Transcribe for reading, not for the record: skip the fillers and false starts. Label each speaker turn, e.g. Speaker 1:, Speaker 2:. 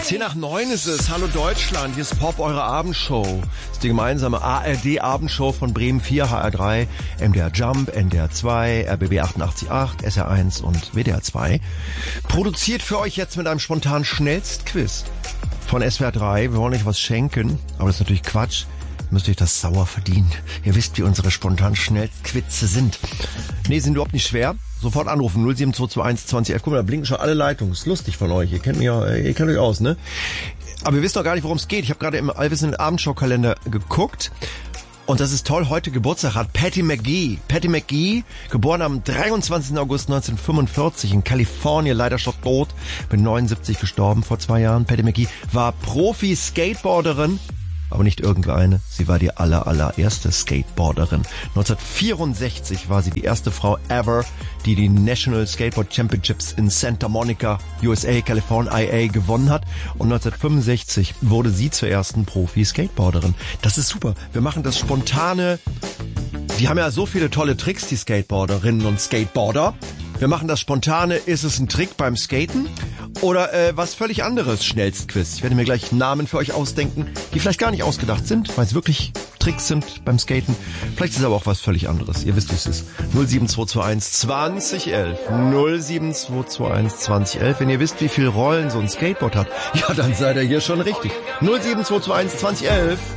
Speaker 1: 10:09 ist es. Hallo Deutschland, hier ist Pop, eure Abendshow. Das ist die gemeinsame ARD-Abendshow von Bremen 4, HR3, MDR Jump, NDR 2, RBB 88.8, SR1 und WDR 2. Produziert für euch jetzt mit einem spontanen Schnellstquiz von SWR 3. Wir wollen euch was schenken, aber das ist natürlich Quatsch. Ihr müsst euch das sauer verdienen. Ihr wisst, wie unsere spontanen Schnellstquizze sind. Nee, sind überhaupt nicht schwer. Sofort anrufen, 07221 2011. Guck mal, da blinken schon alle Leitungen. Ist lustig von euch. Ihr kennt mich ja, ihr kennt euch aus, ne? Aber ihr wisst doch gar nicht, worum es geht. Ich habe gerade im allwissenden Abendschau-Kalender geguckt. Und das ist toll, heute Geburtstag hat Patti McGee. Patti McGee, geboren am 23. August 1945 in Kalifornien, leider schon tot, mit 79 gestorben vor 2 Jahren. Patti McGee war Profi-Skateboarderin, aber nicht irgendeine. Sie war die allererste Skateboarderin. 1964 war sie die erste Frau ever, die die National Skateboard Championships in Santa Monica, USA, California, IA gewonnen hat. Und 1965 wurde sie zur ersten Profi-Skateboarderin. Das ist super. Wir machen das spontane. Die haben ja so viele tolle Tricks, die Skateboarderinnen und Skateboarder. Wir machen das spontane. Ist es ein Trick beim Skaten? Oder was völlig anderes, Schnellstquiz. Ich werde mir gleich Namen für euch ausdenken, die vielleicht gar nicht ausgedacht sind, weil es wirklich Tricks sind beim Skaten. Vielleicht ist es aber auch was völlig anderes. Ihr wisst, wie es ist. 07221 2011. 07221 2011. Wenn ihr wisst, wie viel Rollen so ein Skateboard hat, ja, dann seid ihr hier schon richtig. 07221 2011.